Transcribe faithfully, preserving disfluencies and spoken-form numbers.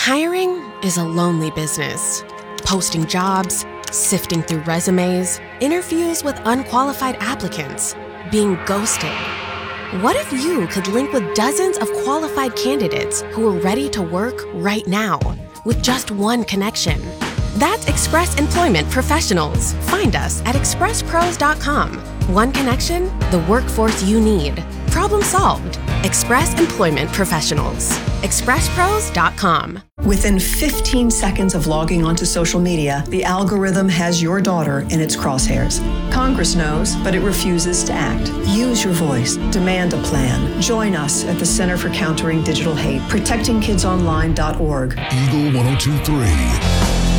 Hiring is a lonely business. Posting jobs, sifting through resumes, interviews with unqualified applicants, being ghosted. What if you could link with dozens of qualified candidates who are ready to work right now with just one connection? That's Express Employment Professionals. Find us at express pros dot com. One connection, the workforce you need. Problem solved. Express Employment Professionals. express pros dot com. Within fifteen seconds of logging onto social media, the algorithm has your daughter in its crosshairs. Congress knows, but it refuses to act. Use your voice. Demand a plan. Join us at the Center for Countering Digital Hate, protecting kids online dot org. Eagle one oh two three.